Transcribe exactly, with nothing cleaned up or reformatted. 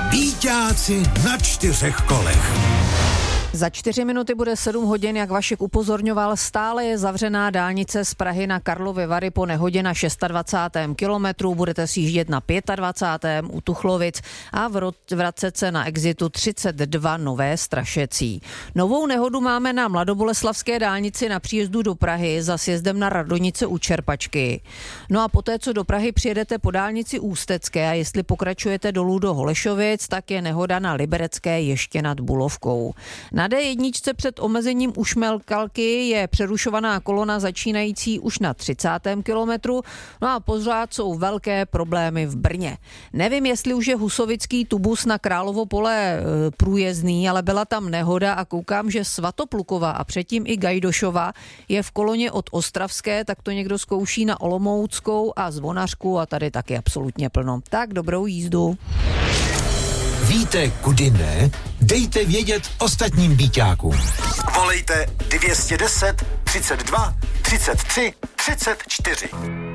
Býťáci na čtyřech kolech. Za čtyři minuty bude sedm hodin, jak Vašek upozorňoval, stále je zavřená dálnice z Prahy na Karlovy Vary po nehodě na dvacátém šestém kilometru, budete sjíždět na dvacátém pátém u Tuchlovic a vracet se na exitu třicet dva Nové Strašecí. Novou nehodu máme na Mladoboleslavské dálnici na příjezdu do Prahy za sjezdem na Radonice u Čerpačky. No a poté, co do Prahy přijedete po dálnici Ústecké a jestli pokračujete dolů do Holešovic, tak je nehoda na Liberecké ještě nad Bulovkou. Na dé jedna před omezením u Šmelkalky je přerušovaná kolona začínající už na třicátém kilometru, no a pořád jsou velké problémy v Brně. Nevím, jestli už je husovický tubus na Královo pole e, průjezdný, ale byla tam nehoda a koukám, že Svatoplukova a předtím i Gajdošova je v koloně od Ostravské, tak to někdo zkouší na Olomouckou a Zvonařku a tady taky absolutně plno. Tak dobrou jízdu. Víte, kudy ne? Dejte vědět ostatním býťákům. Volejte dvě stě deset, třicet dva, třicet tři, třicet čtyři.